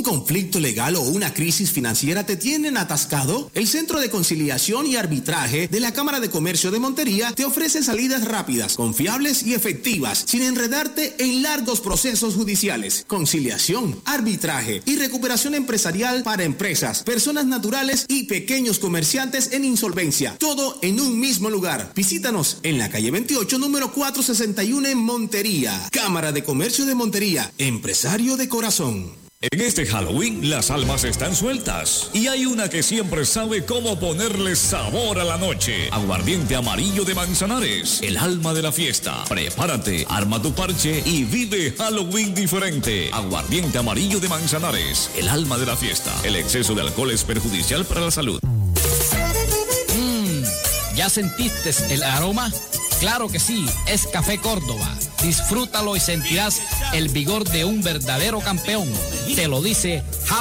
¿Un conflicto legal o una crisis financiera te tienen atascado? El Centro de Conciliación y Arbitraje de la Cámara de Comercio de Montería te ofrece salidas rápidas, confiables y efectivas, sin enredarte en largos procesos judiciales. Conciliación, arbitraje y recuperación empresarial para empresas, personas naturales y pequeños comerciantes en insolvencia. Todo en un mismo lugar. Visítanos en la calle 28, número 461 en Montería. Cámara de Comercio de Montería, empresario de corazón. En este Halloween las almas están sueltas y hay una que siempre sabe cómo ponerle sabor a la noche. Aguardiente Amarillo de Manzanares, el alma de la fiesta. Prepárate, arma tu parche y vive Halloween diferente. Aguardiente Amarillo de Manzanares, el alma de la fiesta. El exceso de alcohol es perjudicial para la salud. ¿Ya sentiste el aroma? Claro que sí, es Café Córdoba. Disfrútalo y sentirás el vigor de un verdadero campeón. Te lo dice